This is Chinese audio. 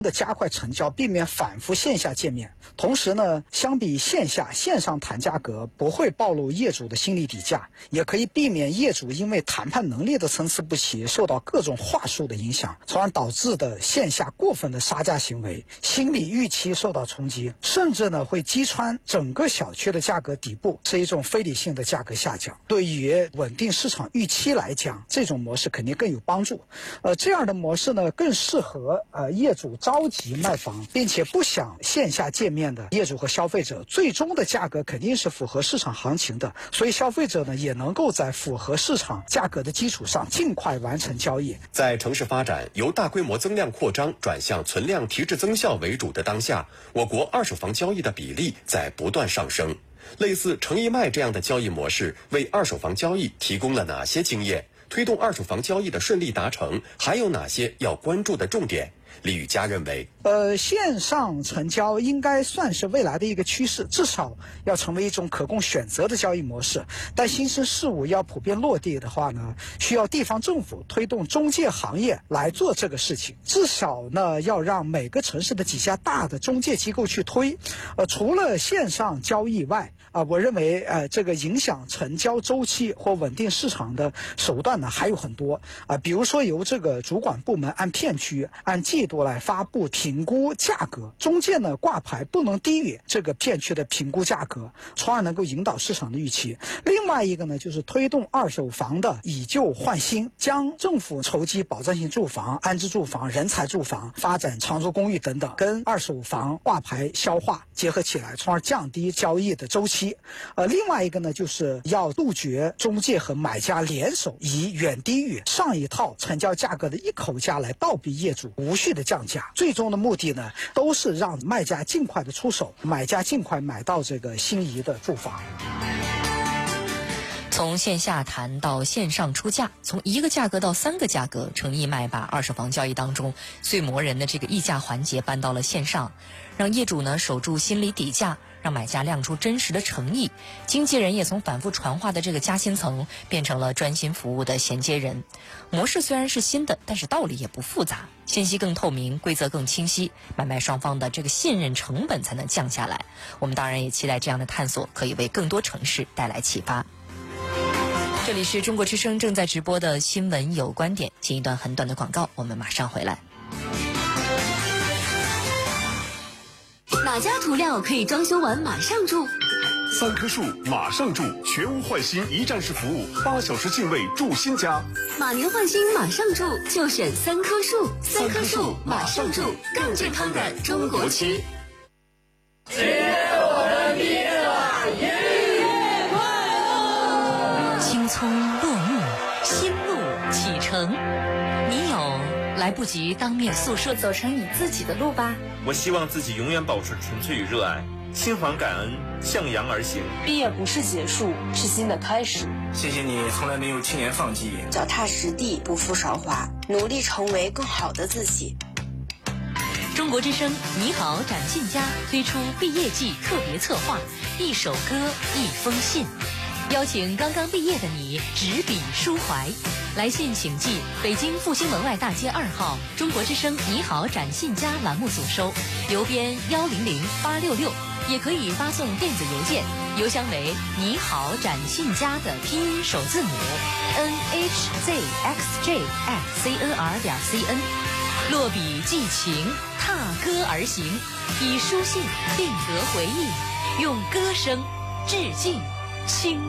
的加快成交，避免反复线下见面。同时呢，相比线上谈价格，不会暴露业主的心理底价，也可以避免业主因为谈判能力的参差不齐，受到各种话术的影响，从而导致的线下过分的杀价行为，心理预期受到冲击，甚至呢会击穿整个小区的价格底部，是一种非理性的价格下降。对于稳定市场预期来讲，这种模式肯定更有帮助。这样的模式呢，更适合业主着急卖房，并且不想线下见面的业主和消费者，最终的价格肯定是符合市场行情的，所以消费者呢也能够在符合市场价格的基础上尽快完成交易。 在城市发展由大规模增量扩张转向存量提质增效为主的当下，我国二手房交易的比例在不断上升。类似诚意卖这样的交易模式，为二手房交易提供了哪些经验？推动二手房交易的顺利达成，还有哪些要关注的重点？李雨佳认为， 线上成交应该算是未来的一个趋势，至少要成为一种可供选择的交易模式。但新生事物要普遍落地的话呢，需要地方政府推动中介行业来做这个事情，至少呢要让每个城市的几家大的中介机构去推。除了线上交易外，我认为这个影响成交周期或稳定市场的手段呢还有很多比如说由这个主管部门按片区、按季度来发布评估价格，中介呢挂牌不能低于这个片区的评估价格，从而能够引导市场的预期。另外一个呢，就是推动二手房的以旧换新，将政府筹集保障性住房、安置住房、人才住房、发展长租公寓等等，跟二手房挂牌消化结合起来，从而降低交易的周期。另外一个呢，就是要杜绝中介和买家联手，以远低于上一套成交价格的一口价来倒逼业主无序的降价。最终的目的呢，都是让卖家尽快的出手，买家尽快买到这个心仪的住房。 从线下谈到线上出价，从一个价格到三个价格，诚意卖把二手房交易当中最磨人的这个议价环节搬到了线上，让业主呢守住心理底价，让买家亮出真实的诚意，经纪人也从反复传话的这个夹心层变成了专心服务的衔接人。模式虽然是新的，但是道理也不复杂，信息更透明，规则更清晰，买卖双方的这个信任成本才能降下来。我们当然也期待这样的探索可以为更多城市带来启发。这里是中国之声正在直播的新闻有观点，进一段很短的广告，我们马上回来。 哪家涂料可以装修完马上住 ？3棵树马上住，全屋换新一站式服务，8小时净位住新家。 马年换新马上住，就选3棵树。3棵树马上住，更健康的中国区。 今天我们毕业了，耶！快乐！ 青葱落幕，新路启程。你有来不及当面诉说， 走成你自己的路吧。 我希望自己永远保持纯粹与热爱，心怀感恩，向阳而行。 毕业不是结束，是新的开始。 谢谢你从来没有轻言放弃， 脚踏实地，不负韶华，努力成为更好的自己。 中国之声你好展信佳推出毕业季特别策划，一首歌一封信，邀请刚刚毕业的你执笔抒怀。来信请寄北京复兴门外大街2号中国之声你好展信佳栏目组收，邮编100866，也可以发送电子邮件，邮箱为你好展信佳的拼音首字母 nhzxj@cnr.cn。落笔寄情，踏歌而行，以书信定格回忆，用歌声致敬青